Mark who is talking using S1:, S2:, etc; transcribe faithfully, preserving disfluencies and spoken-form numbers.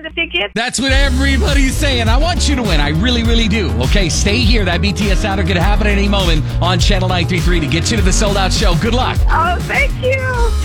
S1: win the ticket?
S2: That's what everybody's saying. I want you to win. I really, really do. Okay, stay here. That B T S outer could happen at any moment on Channel nine three three to get you to the sold-out show. Good luck.
S1: Oh, thank you.